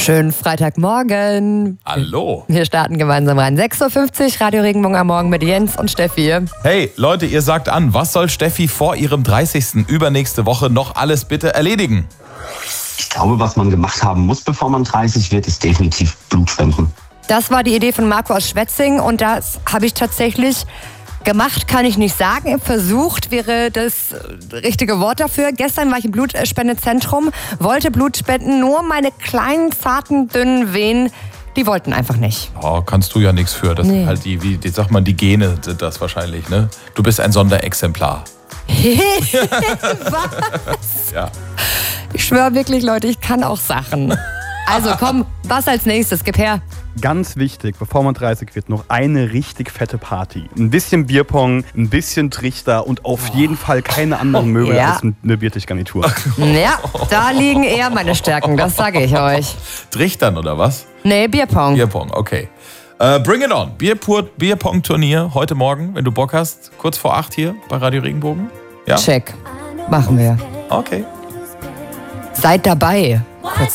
Schönen Freitagmorgen. Hallo. Wir starten gemeinsam rein. 6.50 Uhr, Radio Regenbogen am Morgen mit Jens und Steffi. Hey Leute, ihr sagt an, was soll Steffi vor ihrem 30. übernächste Woche noch alles bitte erledigen? Ich glaube, was man gemacht haben muss, bevor man 30 wird, ist definitiv Blutspenden. Das war die Idee von Marco aus Schwetzing und das habe ich tatsächlich gemacht, kann ich nicht sagen. Versucht wäre das richtige Wort dafür. Gestern war ich im Blutspendezentrum, wollte Blut spenden, nur meine kleinen, zarten, dünnen Venen, die wollten einfach nicht. Oh, kannst du ja nichts für. Das sind halt die Gene sind das wahrscheinlich, ne? Du bist ein Sonderexemplar. Was? Ja. Ich schwöre wirklich, Leute, ich kann auch Sachen. Also komm, was als nächstes? Gib her. Ganz wichtig, bevor man 30 wird, noch eine richtig fette Party. Ein bisschen Bierpong, ein bisschen Trichter und auf jeden Fall keine anderen Möbel als eine Biertischgarnitur. Ja, da liegen eher meine Stärken, das sage ich euch. Trichtern oder was? Nee, Bierpong. Bierpong, okay. Bring it on. Bierpong-Turnier heute Morgen, wenn du Bock hast. Kurz vor 8 hier bei Radio Regenbogen. Ja? Check. Machen wir. Okay. Seid dabei.